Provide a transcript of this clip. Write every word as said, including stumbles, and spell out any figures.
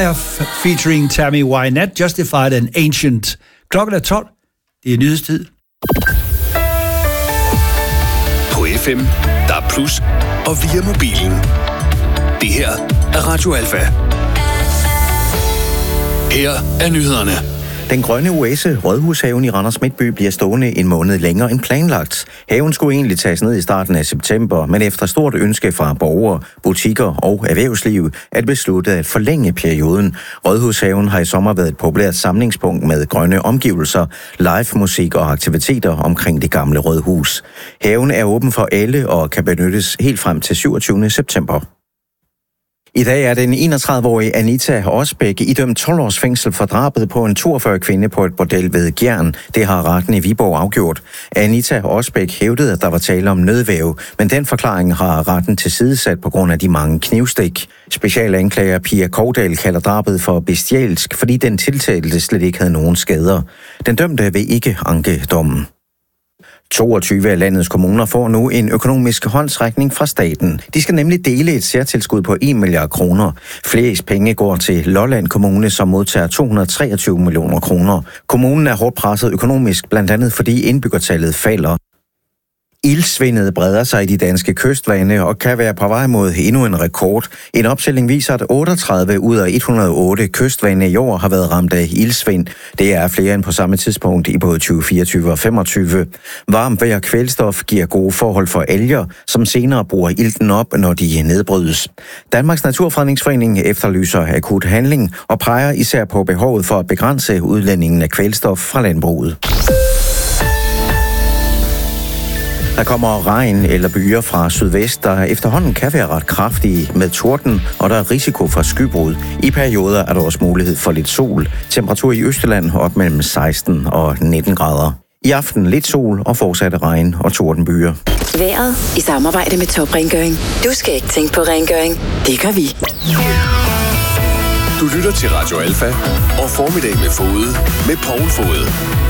Fire featuring Tammy Wynette, Justified and Ancient. Klokken er tolv. Det er nyhedstid. På F M, der er plus, og via mobilen. Det her er Radio Alfa. Her er nyhederne. Den grønne oase, Rådhushaven i Randers Midtby, bliver stående en måned længere end planlagt. Haven skulle egentlig tages ned i starten af september, men efter stort ønske fra borgere, butikker og erhvervsliv er det besluttet at forlænge perioden. Rådhushaven har i sommer været et populært samlingspunkt med grønne omgivelser, live musik og aktiviteter omkring det gamle Rådhus. Haven er åben for alle og kan benyttes helt frem til syvogtyvende september. I dag er den enogtredive-årige Anita Osbæk idømt tolv års fængsel for drabet på en toogfyrre kvinde på et bordel ved Gjern. Det har retten i Viborg afgjort. Anita Osbæk hævdede, at der var tale om nødvæve, men den forklaring har retten tilsidesat på grund af de mange knivstik. Specialanklager Pia Kovdal kalder drabet for bestialsk, fordi den tiltalte slet ikke havde nogen skader. Den dømte vil ikke anke dommen. toogtyve af landets kommuner får nu en økonomisk håndsrækning fra staten. De skal nemlig dele et særtilskud på en milliard kroner. Flest penge går til Lolland Kommune, som modtager to hundrede og treogtyve millioner kroner. Kommunen er hårdt presset økonomisk, blandt andet fordi indbyggertallet falder. Ildsvindet breder sig i de danske kystvande og kan være på vej mod endnu en rekord. En opstilling viser, at otteogtredive ud af et hundrede og otte kystvande i år har været ramt af ildsvind. Det er flere end på samme tidspunkt i både tyve fireogtyve og femogtyve. Varmt vejr og kvælstof giver gode forhold for alger, som senere bruger ilten op, når de nedbrydes. Danmarks Naturfredningsforening efterlyser akut handling og peger især på behovet for at begrænse udledningen af kvælstof fra landbruget. Der kommer regn eller byer fra sydvest, der efterhånden kan være ret kraftige med torden, og der er risiko for skybrud. I perioder er der også mulighed for lidt sol. Temperatur i Østjylland op mellem seksten og nitten grader. I aften lidt sol og fortsatte regn og tordenbyer. Vejret i samarbejde med Top Rengøring. Du skal ikke tænke på rengøring. Det gør vi. Du lytter til Radio Alfa og Formiddag med Fode med Poul Fode.